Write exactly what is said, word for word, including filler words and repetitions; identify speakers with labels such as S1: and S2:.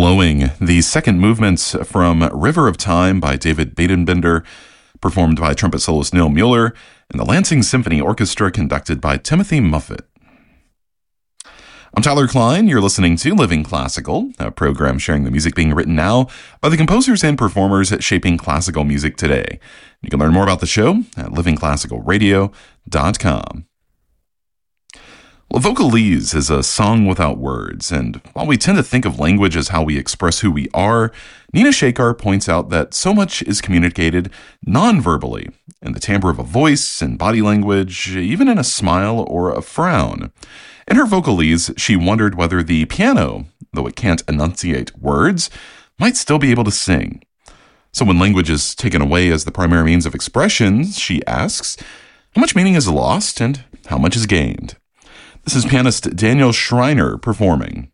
S1: Glowing, the second movement from River of Time by David Badenbender, performed by trumpet soloist Neil Mueller, and the Lansing Symphony Orchestra conducted by Timothy Muffet. I'm Tyler Klein. You're listening to Living Classical, a program sharing the music being written now by the composers and performers shaping classical music today. You can learn more about the show at living classical radio dot com. Well, Vocalese is a song without words, and while we tend to think of language as how we express who we are, Nina Shekar points out that so much is communicated non-verbally, in the timbre of a voice, in body language, even in a smile or a frown. In her Vocalese, she wondered whether the piano, though it can't enunciate words, might still be able to sing. So when language is taken away as the primary means of expression, she asks, how much meaning is lost and how much is gained? This is pianist Daniel Schreiner performing.